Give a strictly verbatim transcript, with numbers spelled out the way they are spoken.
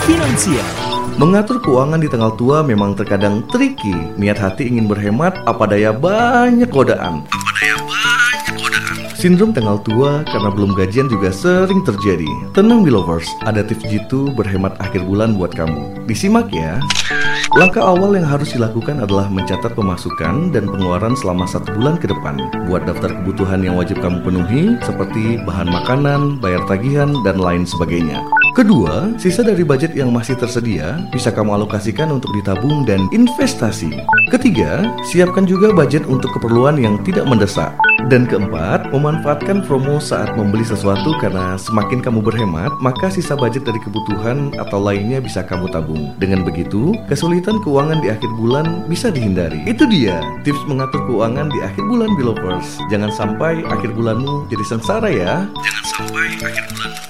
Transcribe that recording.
finansial. Mengatur keuangan di tanggal tua memang terkadang tricky. Niat hati ingin berhemat, apa daya banyak godaan. Apa daya banyak godaan. Sindrom tanggal tua karena belum gajian juga sering terjadi. Tenang Belovers, ada tips jitu berhemat akhir bulan buat kamu. Disimak ya. Langkah awal yang harus dilakukan adalah mencatat pemasukan dan pengeluaran selama satu bulan ke depan. Buat daftar kebutuhan yang wajib kamu penuhi, seperti bahan makanan, bayar tagihan, dan lain sebagainya. Kedua, sisa dari budget yang masih tersedia bisa kamu alokasikan untuk ditabung dan investasi. Ketiga, siapkan juga budget untuk keperluan yang tidak mendesak. Dan keempat, memanfaatkan promo saat membeli sesuatu karena semakin kamu berhemat, maka sisa budget dari kebutuhan atau lainnya bisa kamu tabung. Dengan begitu, kesulitan keuangan di akhir bulan bisa dihindari. Itu dia tips mengatur keuangan di akhir bulan Belovers. Jangan sampai akhir bulanmu jadi sengsara ya. Jangan sampai akhir bulan